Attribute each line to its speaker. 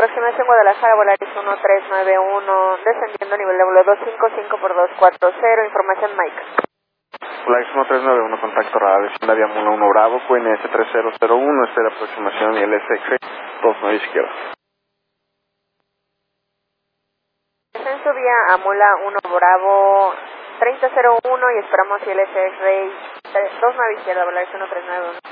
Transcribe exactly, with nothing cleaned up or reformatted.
Speaker 1: aproximación Guadalajara, Volaris uno tres nueve uno, descendiendo nivel de vuelo doscientos cincuenta y cinco por doscientos cuarenta, información Mike.
Speaker 2: Volaris uno tres nueve uno, contacto radar, vecindad Yamuna uno Bravo, Q N S tres cero cero uno, espera aproximación y L S X dos nueve izquierda.
Speaker 1: Descenso vía Amula uno Bravo, treinta cero uno y esperamos y L S X dos nueve izquierda, Volaris uno tres nueve uno.